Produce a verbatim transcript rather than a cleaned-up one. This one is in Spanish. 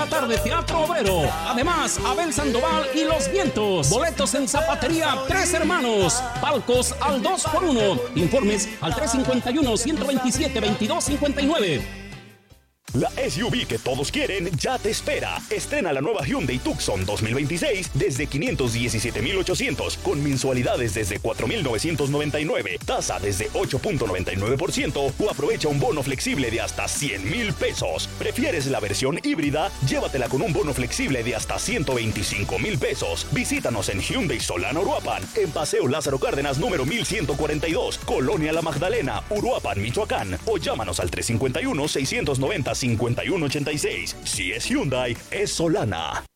Tarde Teatro Obrero. Además, Abel Sandoval y Los Vientos. Boletos en Zapatería Tres Hermanos. Palcos al dos por uno. Informes al tres cinco uno, uno dos siete, veintidós cincuenta y nueve. La S U V que todos quieren ya te espera. Estrena la nueva Hyundai Tucson dos mil veintiséis desde quinientos diecisiete mil ochocientos con mensualidades desde cuatro mil novecientos noventa y nueve, tasa desde ocho punto noventa y nueve por ciento o aprovecha un bono flexible de hasta cien mil pesos. ¿Prefieres la versión híbrida? Llévatela con un bono flexible de hasta ciento veinticinco mil pesos. Visítanos en Hyundai Solana Uruapan, en Paseo Lázaro Cárdenas número mil ciento cuarenta y dos, Colonia La Magdalena, Uruapan, Michoacán, o llámanos al tres cinco uno, seis noventa, cincuenta y uno ochenta y seis. Si es Hyundai, es Solana.